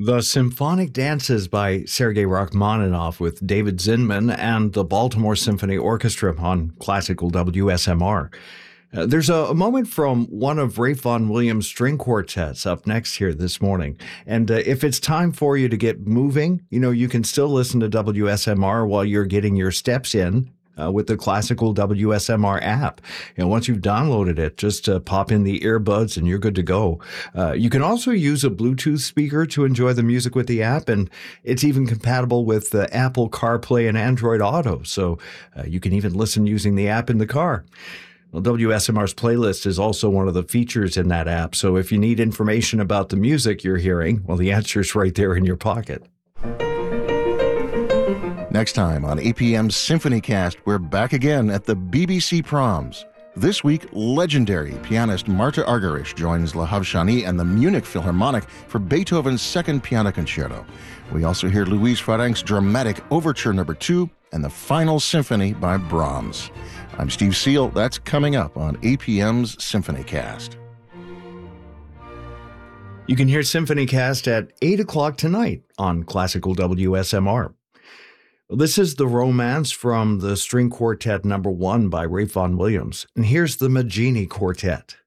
The Symphonic Dances by Sergei Rachmaninoff with David Zinman and the Baltimore Symphony Orchestra on classical WSMR. There's a moment from one of Ralph Vaughan Williams' string quartets up next here this morning. And if it's time for you to get moving, you can still listen to WSMR while you're getting your steps in. With the classical WSMR app. Once you've downloaded it, just pop in the earbuds and you're good to go. You can also use a Bluetooth speaker to enjoy the music with the app, and it's even compatible with Apple CarPlay and Android Auto, so you can even listen using the app in the car. Well, WSMR's playlist is also one of the features in that app, so if you need information about the music you're hearing, well, the answer's right there in your pocket. Next time on APM's SymphonyCast, we're back again at the BBC Proms. This week, legendary pianist Marta Argerich joins Lahav Shani and the Munich Philharmonic for Beethoven's Second Piano Concerto. We also hear Louise Farrenc's dramatic Overture No. 2 and the Final Symphony by Brahms. I'm Steve Seal. That's coming up on APM's SymphonyCast. You can hear SymphonyCast at 8 o'clock tonight on Classical WSMR. This is the Romance from the String Quartet No. 1 by Ralph Vaughan Williams. And here's the Maggini Quartet.